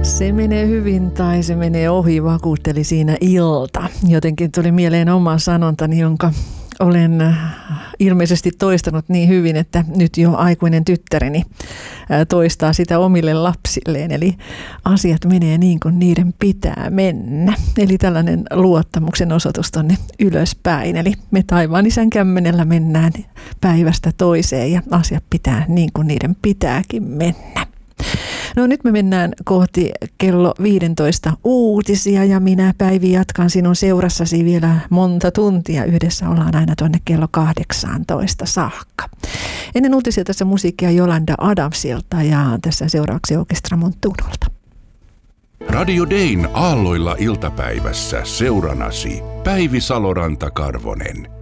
Se menee hyvin tai se menee ohi, vakuutteli siinä Ilta. Jotenkin tuli mieleen oma sanontani, jonka olen ilmeisesti toistanut niin hyvin, että nyt jo aikuinen tyttäreni toistaa sitä omille lapsilleen. Eli asiat menee niin kuin niiden pitää mennä. Eli tällainen luottamuksen osoitus tonne ylöspäin. Eli me taivaan isän kämmenellä mennään päivästä toiseen ja asiat pitää niin kuin niiden pitääkin mennä. No nyt me mennään kohti kello 15 uutisia ja minä Päivi jatkan sinun seurassasi vielä monta tuntia. Yhdessä ollaan aina tuonne kello 18 saakka. Ennen uutisia tässä musiikkia Jolanda Adamsilta ja tässä seuraavaksi Orkestra Montunolta. Radio Dayn aalloilla iltapäivässä seuranasi Päivi Saloranta-Karvonen.